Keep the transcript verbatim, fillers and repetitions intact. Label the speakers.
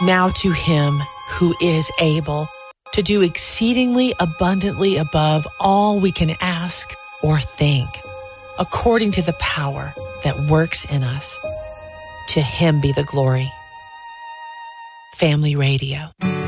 Speaker 1: Now to him who is able to do exceedingly abundantly above all we can ask or think, according to the power that works in us. To him be the glory. Family Radio.